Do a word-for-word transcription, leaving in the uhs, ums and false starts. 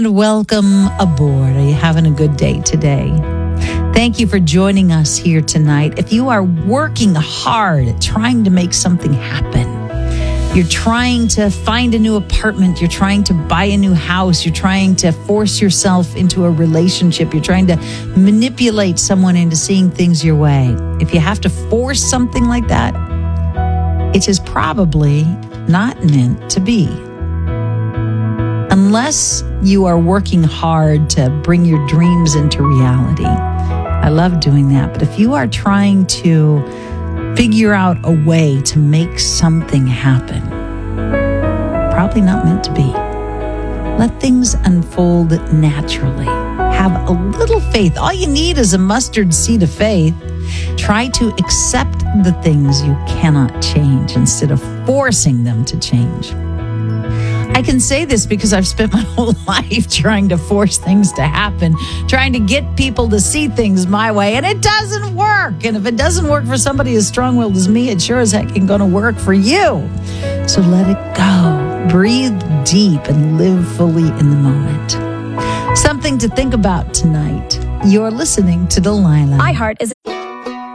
Welcome aboard. Are you having a good day today? Thank you for joining us here tonight. If you are working hard at trying to make something happen, you're trying to find a new apartment, you're trying to buy a new house, you're trying to force yourself into a relationship, you're trying to manipulate someone into seeing things your way. If you have to force something like that, it is probably not meant to be. Unless you are working hard to bring your dreams into reality. I love doing that. But if you are trying to figure out a way to make something happen, probably not meant to be. Let things unfold naturally. Have a little faith. All you need is a mustard seed of faith. Try to accept the things you cannot change instead of forcing them to change. I can say this because I've spent my whole life trying to force things to happen, trying to get people to see things my way, and it doesn't work. And if it doesn't work for somebody as strong-willed as me, it sure as heck ain't going to work for you. So let it go. Breathe deep and live fully in the moment. Something to think about tonight. You're listening to Delilah. iHeart is